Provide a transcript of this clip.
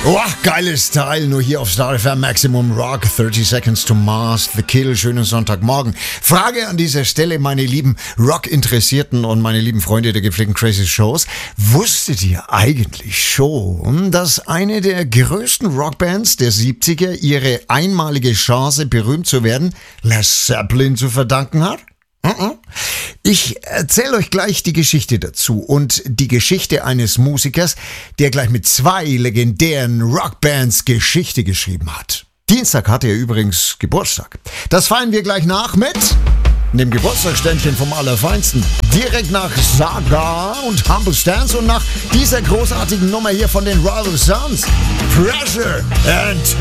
Oh, geiles Teil, nur hier auf Star FM Maximum Rock, 30 Seconds to Mars, The Kill, schönen Sonntagmorgen. Frage an dieser Stelle, meine lieben Rock-Interessierten und meine lieben Freunde der gepflegten Crazy Shows. Wusstet ihr eigentlich schon, dass eine der größten Rockbands der 70er ihre einmalige Chance, berühmt zu werden, Led Zeppelin zu verdanken hat? Ich erzähle euch gleich die Geschichte dazu und die Geschichte eines Musikers, der gleich mit 2 legendären Rockbands Geschichte geschrieben hat. Dienstag hatte er übrigens Geburtstag. Das feiern wir gleich nach mit dem Geburtstagsständchen vom Allerfeinsten. Direkt nach Saga und Humble Stance und nach dieser großartigen Nummer hier von den Rival Sons. Pressure and